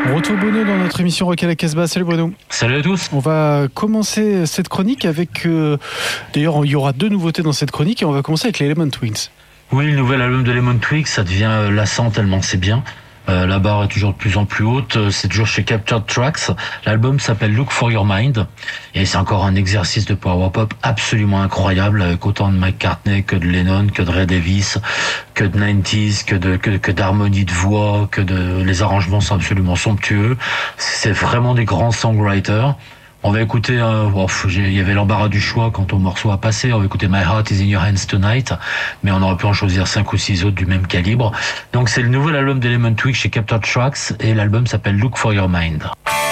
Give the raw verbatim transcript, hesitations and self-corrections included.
On retrouve Bruno dans notre émission Rock à la Casbah. Salut Bruno. Salut à tous. On va commencer cette chronique avec... Euh, d'ailleurs, il y aura deux nouveautés dans cette chronique et on va commencer avec les Lemon Twigs. Oui, le nouvel album de Lemon Twigs, ça devient lassant tellement c'est bien. Euh, la barre est toujours de plus en plus haute. C'est toujours chez Captured Tracks. L'album s'appelle Look for Your Mind. Et c'est encore un exercice de power pop absolument incroyable, avec autant de McCartney que de Lennon, que de Ray Davis, que de quatre-vingt-dix, que de, que, que d'harmonie de voix, que de, les arrangements sont absolument somptueux. C'est vraiment des grands songwriters. On va écouter, euh, oh, il y avait l'embarras du choix quand ton morceau a passé. On va écouter My Heart Is In Your Hands Tonight, mais on aurait pu en choisir cinq ou six autres du même calibre. Donc c'est le nouvel album d'Element Twigs chez Captured Tracks et l'album s'appelle Look For Your Mind.